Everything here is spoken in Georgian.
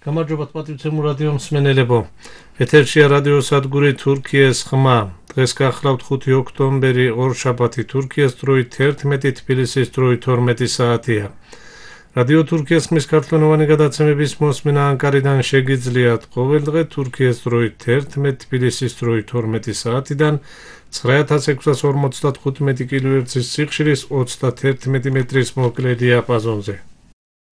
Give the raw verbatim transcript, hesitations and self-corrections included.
გამარჯობა პატრიოტულ რადიო მსმენელებო. ეთერშია რადიო სადგური თურქიის ხმა. დღეს გახლავთ ხუთი ოქტომბერი ორშაბათი თურქიის დროით ერთმეტი თბილისის დროით ორმეტი საათია. რადიო თურქიის ხმის ქართლოვანი გადაცემების მოსმენა ანკარიდან შეგიძლიათ ყოველდღე თურქიის დროით ერთმეტი თბილისის დროით ორმეტი საათიდან ცხრა ათას ექვსას ორმოცდათხუთმეტი კილოჰერცის სიხშირის ოცდაათერთმეტი მეტრის მოკლე დიაპაზონზე.